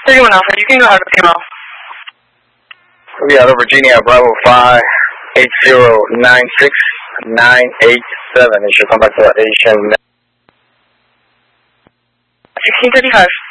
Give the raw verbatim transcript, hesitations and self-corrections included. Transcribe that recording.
thirty-one Alpha, you can go ahead with your mouth. We out of Virginia, Bravo five, eight zero nine six nine eight seven. It should come back to our Asian. sixteen thirty-five.